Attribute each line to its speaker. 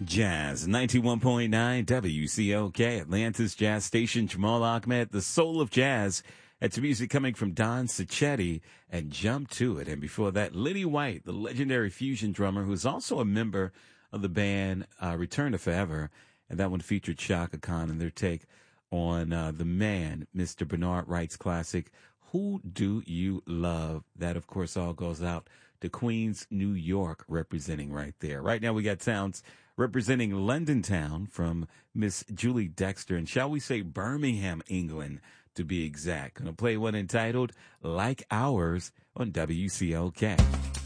Speaker 1: Jazz 91.9 WCOK, Atlanta's Jazz Station. Jamal Ahmed, the soul of jazz. That's music coming from Don Sacchetti and Jump to It. And before that, Lenny White, the legendary fusion drummer, who's also a member of the band Return to Forever. And that one featured Shaka Khan and their take on the man, Mr. Bernard Wright's classic, Who Do You Love? That, of course, all goes out to Queens, New York, representing right there. Right now we got sounds representing London Town from Miss Julie Dexter, and shall we say Birmingham, England, to be exact. Gonna play one entitled Like Ours on WCOK.